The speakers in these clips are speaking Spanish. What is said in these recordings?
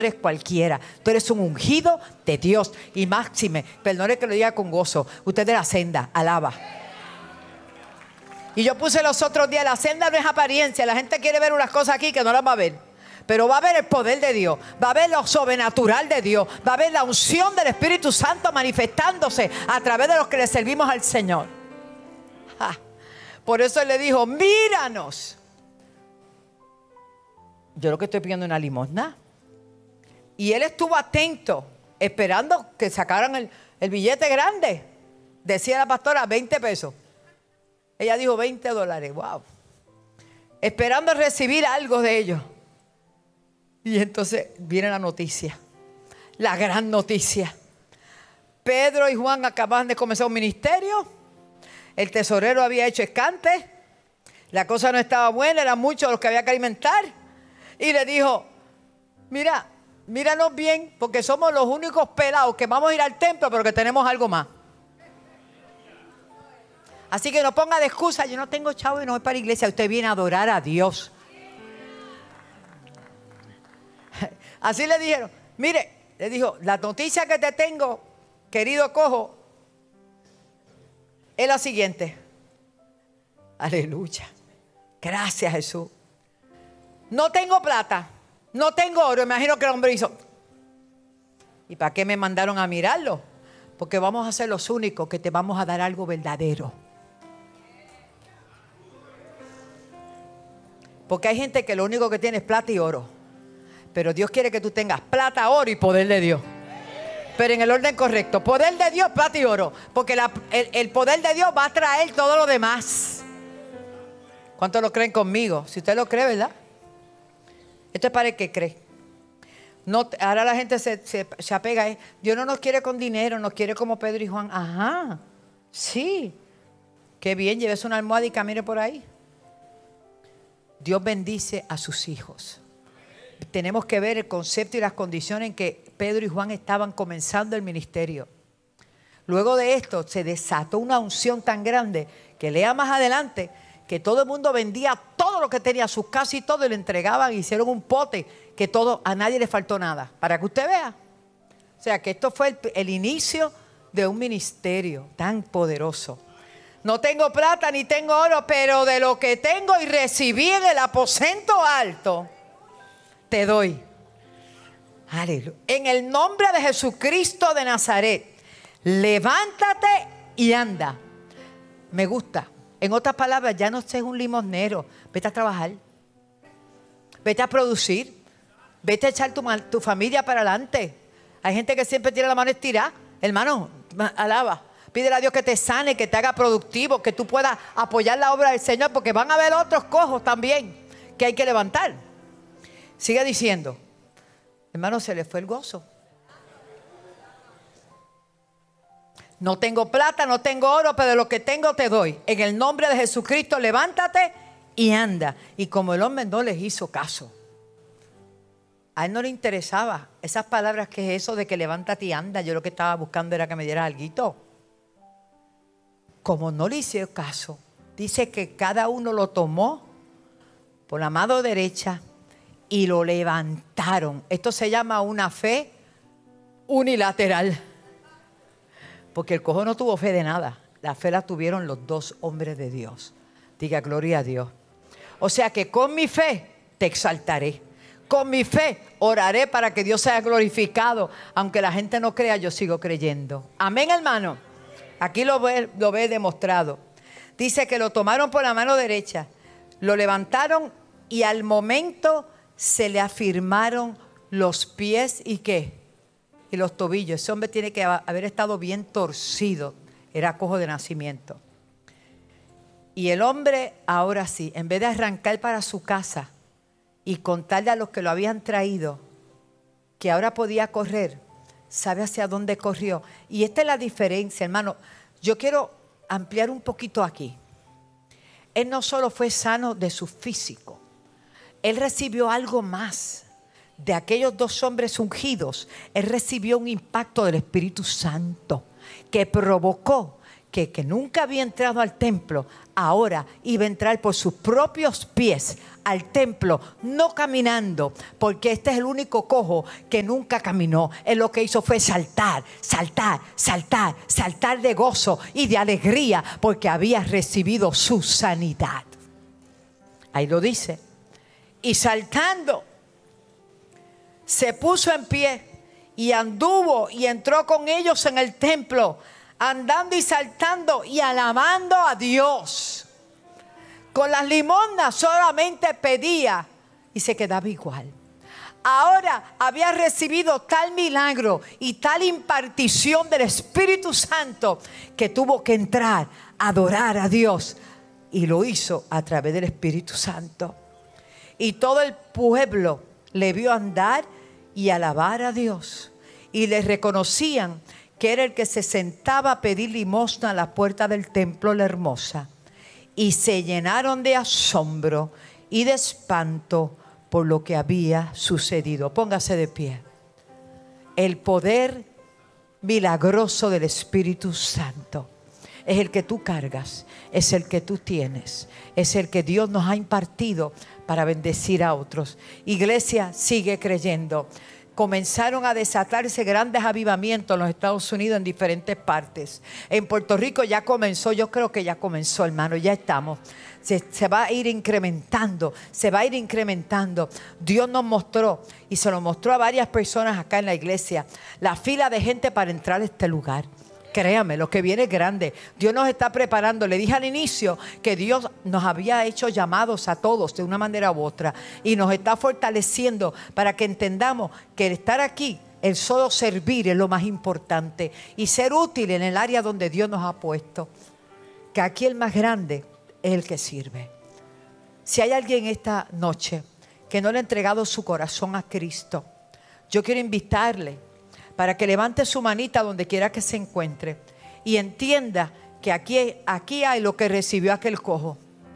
eres cualquiera. Tú eres un ungido de Dios. Y máxime, perdone que lo diga con gozo, usted de la senda, alaba. Y yo puse los otros días, la senda no es apariencia. La gente quiere ver unas cosas aquí que no las va a ver. Pero va a ver el poder de Dios, va a ver lo sobrenatural de Dios, va a ver la unción del Espíritu Santo manifestándose a través de los que le servimos al Señor. Por eso Él le dijo, míranos. Yo lo que estoy pidiendo es una limosna. Y Él estuvo atento, esperando que sacaran el billete grande. Decía la pastora, 20 pesos. Ella dijo $20. Wow. Esperando recibir algo de ellos. Y entonces viene la noticia. La gran noticia. Pedro y Juan acababan de comenzar un ministerio. El tesorero había hecho escante. La cosa no estaba buena, eran muchos los que había que alimentar. Y le dijo, mira, míranos bien, porque somos los únicos pelados que vamos a ir al templo, pero que tenemos algo más. Así que no ponga de excusa, yo no tengo chavo y no voy para la iglesia. Usted viene a adorar a Dios. Así le dijeron, mire, le dijo, la noticia que te tengo, querido cojo, es la siguiente. Aleluya. Gracias, Jesús. No tengo plata, no tengo oro. Imagino que el hombre hizo. ¿Y para qué me mandaron a mirarlo? Porque vamos a ser los únicos que te vamos a dar algo verdadero. Porque hay gente que lo único que tiene es plata y oro. Pero Dios quiere que tú tengas plata, oro y poder de Dios. Pero en el orden correcto. Poder de Dios, plata y oro. Porque el poder de Dios va a traer todo lo demás. ¿Cuántos lo creen conmigo? Si usted lo cree, ¿verdad? Esto es para el que cree. No, ahora la gente se apega. Dios no nos quiere con dinero, nos quiere como Pedro y Juan. Ajá, sí. Qué bien, llévese una almohada y camine por ahí. Dios bendice a sus hijos. Tenemos que ver el concepto y las condiciones en que Pedro y Juan estaban comenzando el ministerio. Luego de esto se desató una unción tan grande que lea más adelante que todo el mundo vendía todo lo que tenía, sus casas y todo, y lo entregaban, hicieron un pote que todo, a nadie le faltó nada. Para que usted vea. O sea que esto fue el inicio de un ministerio tan poderoso. No tengo plata ni tengo oro, pero de lo que tengo y recibí en el aposento alto, te doy. Aleluya. En el nombre de Jesucristo de Nazaret, levántate y anda. Me gusta. En otras palabras, ya no seas un limosnero. Vete a trabajar. Vete a producir. Vete a echar tu familia para adelante. Hay gente que siempre tiene la mano estirada. Hermano, alaba. Pídele a Dios que te sane, que te haga productivo, que tú puedas apoyar la obra del Señor, porque van a haber otros cojos también que hay que levantar. Sigue diciendo. Hermano, se le fue el gozo. No tengo plata, no tengo oro, pero de lo que tengo te doy. En el nombre de Jesucristo, levántate y anda. Y como el hombre no les hizo caso, a él no le interesaba esas palabras, que es eso de que levántate y anda. Yo lo que estaba buscando era que me diera alguito. Como no le hicieron caso, dice que cada uno lo tomó por la mano derecha y lo levantaron. Esto se llama una fe unilateral. Porque el cojo no tuvo fe de nada. La fe la tuvieron los dos hombres de Dios. Diga gloria a Dios. O sea que con mi fe te exaltaré. Con mi fe oraré para que Dios sea glorificado. Aunque la gente no crea, yo sigo creyendo. Amén, hermano. Aquí lo ve demostrado. Dice que lo tomaron por la mano derecha, lo levantaron y al momento se le afirmaron los pies y ¿qué? Y los tobillos. Ese hombre tiene que haber estado bien torcido. Era cojo de nacimiento. Y el hombre, ahora sí, en vez de arrancar para su casa y contarle a los que lo habían traído que ahora podía correr, ¿sabe hacia dónde corrió? Y esta es la diferencia, hermano. Yo quiero ampliar un poquito aquí. Él no solo fue sano de su físico, él recibió algo más. De aquellos dos hombres ungidos, él recibió un impacto del Espíritu Santo que provocó que nunca había entrado al templo, ahora iba a entrar por sus propios pies al templo, no caminando, porque este es el único cojo que nunca caminó. Él lo que hizo fue saltar, saltar, saltar, saltar de gozo y de alegría, porque había recibido su sanidad. Ahí lo dice. Y saltando, se puso en pie y anduvo y entró con ellos en el templo, andando y saltando y alabando a Dios. Con las limosnas solamente pedía y se quedaba igual. Ahora había recibido tal milagro y tal impartición del Espíritu Santo que tuvo que entrar a adorar a Dios, y lo hizo a través del Espíritu Santo. Y todo el pueblo le vio andar y alabar a Dios, y le reconocían que era el que se sentaba a pedir limosna a la puerta del templo La Hermosa, y se llenaron de asombro y de espanto por lo que había sucedido. Póngase de pie. El poder milagroso del Espíritu Santo es el que tú cargas, es el que tú tienes, es el que Dios nos ha impartido para bendecir a otros. Iglesia, sigue creyendo. Comenzaron a desatarse grandes avivamientos en los Estados Unidos, en diferentes partes. En Puerto Rico ya comenzó, yo creo que ya comenzó, hermano, ya estamos. Se va a ir incrementando, se va a ir incrementando. Dios nos mostró, y se lo mostró a varias personas acá en la iglesia, la fila de gente para entrar a este lugar. Créame, lo que viene es grande. Dios nos está preparando. Le dije al inicio que Dios nos había hecho llamados a todos de una manera u otra, y nos está fortaleciendo para que entendamos que el estar aquí, el solo servir, es lo más importante, y ser útil en el área donde Dios nos ha puesto. Que aquí el más grande es el que sirve. Si hay alguien esta noche que no le ha entregado su corazón a Cristo, yo quiero invitarle para que levante su manita donde quiera que se encuentre y entienda que aquí hay lo que recibió aquel cojo.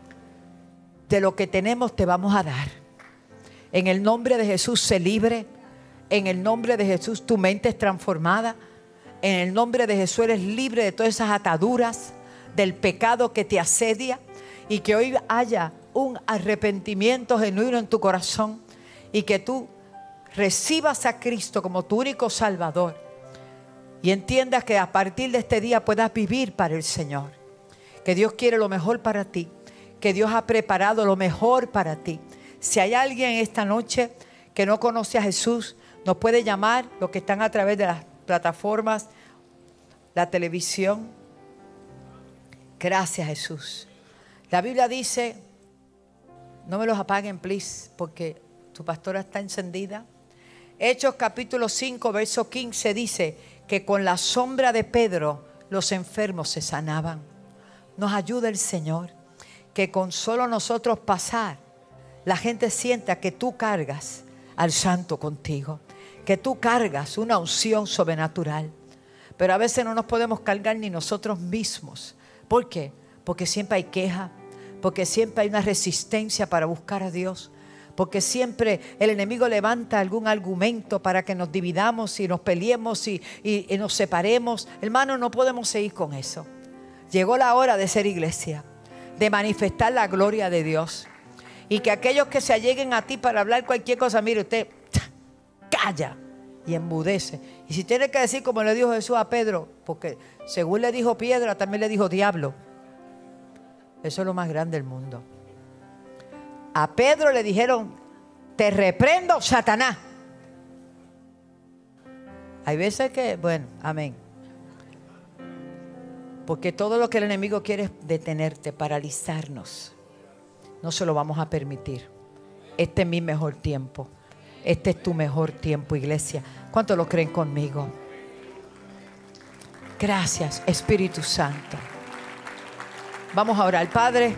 De lo que tenemos te vamos a dar. En el nombre de Jesús, sé libre. En el nombre de Jesús, tu mente es transformada. En el nombre de Jesús, eres libre de todas esas ataduras del pecado que te asedia, y que hoy haya un arrepentimiento genuino en tu corazón, y que tú recibas a Cristo como tu único Salvador, y entiendas que a partir de este día puedas vivir para el Señor. Que Dios quiere lo mejor para ti, que Dios ha preparado lo mejor para ti. Si hay alguien esta noche que no conoce a Jesús, nos puede llamar, los que están a través de las plataformas, la televisión. Gracias, Jesús. La Biblia dice, no me los apaguen, please, porque tu pastora está encendida. Hechos capítulo 5, verso 15 dice que con la sombra de Pedro los enfermos se sanaban. Nos ayuda el Señor, que con solo nosotros pasar, la gente sienta que tú cargas al Santo contigo, que tú cargas una unción sobrenatural. Pero a veces no nos podemos cargar ni nosotros mismos. ¿Por qué? Porque siempre hay queja, porque siempre hay una resistencia para buscar a Dios, porque siempre el enemigo levanta algún argumento para que nos dividamos y nos peleemos y nos separemos. Hermano, no podemos seguir con eso. Llegó la hora de ser iglesia, de manifestar la gloria de Dios, y que aquellos que se alleguen a ti para hablar cualquier cosa, mire usted, calla y embudece. Y si tiene que decir como le dijo Jesús a Pedro, porque según le dijo piedra, también le dijo diablo. Eso es lo más grande del mundo. A Pedro le dijeron, te reprendo, Satanás. Hay veces que, bueno, amén. Porque todo lo que el enemigo quiere es detenerte, paralizarnos. No se lo vamos a permitir. Este es mi mejor tiempo. Este es tu mejor tiempo, iglesia. ¿Cuántos lo creen conmigo? Gracias, Espíritu Santo. Vamos a orar, Padre.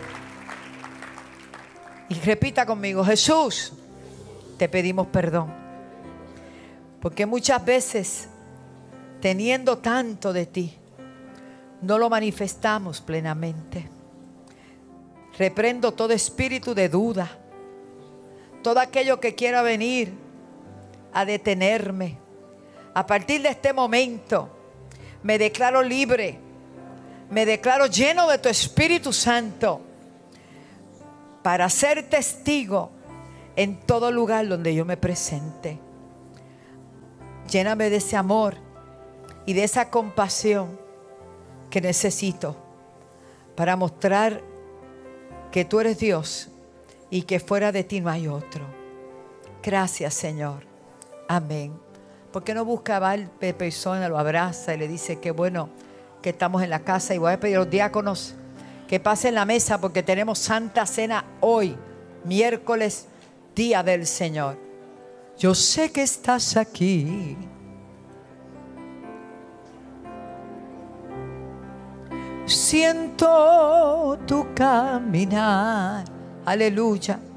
Y repita conmigo, Jesús, te pedimos perdón. Porque muchas veces, teniendo tanto de ti, no lo manifestamos plenamente. Reprendo todo espíritu de duda, todo aquello que quiera venir a detenerme. A partir de este momento, me declaro libre, me declaro lleno de tu Espíritu Santo. para ser testigo en todo lugar donde yo me presente. Lléname de ese amor y de esa compasión que necesito para mostrar que tú eres Dios y que fuera de ti no hay otro. Gracias, Señor. Amén. ¿Por qué no busca a la persona, lo abraza y le dice que bueno que estamos en la casa? Y voy a pedir a los diáconos que pasen la mesa porque tenemos Santa Cena hoy, miércoles, día del Señor. Yo sé que estás aquí. Siento tu caminar. Aleluya.